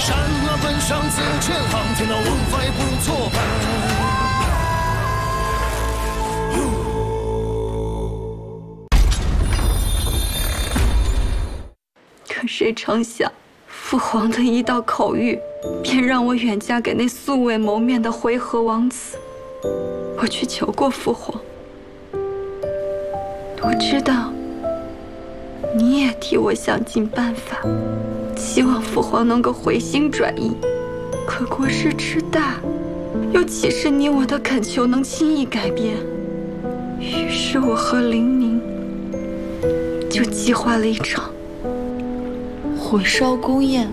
山河本上自前行，天道文法也不错判。 可谁成想，父皇的一道口谕，便让我远嫁给那素未谋面的回纥王子。我去求过父皇，我知道你也替我想尽办法，希望父皇能够回心转意。可国事之大，又岂是你我的恳求能轻易改变？于是我和凌宁就计划了一场火烧宫宴，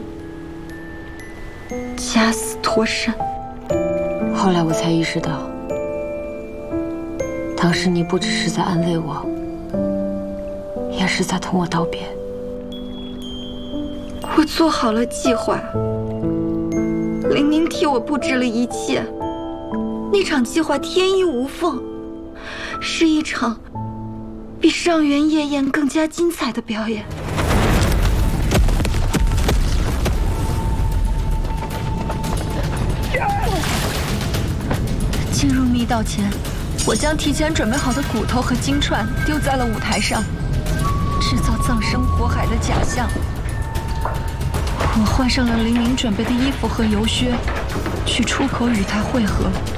假死脱身。 后来我才意识到，当时你不只是在安慰我，也是在同我道别。 我做好了计划，凌宁替我布置了一切。那场计划天衣无缝，是一场比上元夜宴更加精彩的表演。进入密道前，我将提前准备好的骨头和金串丢在了舞台上，制造葬身火海的假象。我换上了凌宁准备的衣服和游靴，去出口与他会合。